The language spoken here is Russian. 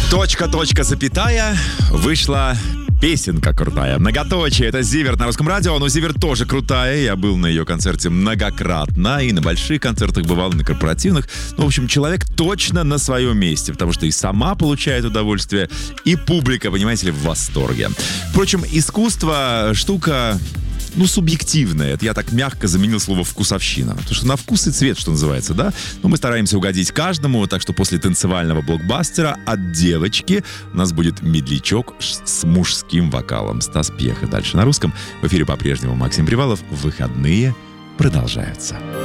Точка, точка, запятая. Вышла песенка крутая. Многоточие. Это Зиверт на Русском радио. Но Зиверт тоже крутая. Я был на ее концерте многократно. И на больших концертах бывал, и на корпоративных. Ну, в общем, человек точно на своем месте. Потому что и сама получает удовольствие, и публика, понимаете ли, в восторге. Впрочем, искусство штука... субъективное. Это я так мягко заменил слово «вкусовщина». Потому что на вкус и цвет, что называется, да? Но мы стараемся угодить каждому, так что после танцевального блокбастера от девочки у нас будет медлячок с мужским вокалом. Стас Пьеха. Дальше на русском. В эфире по-прежнему Максим Привалов. Выходные продолжаются.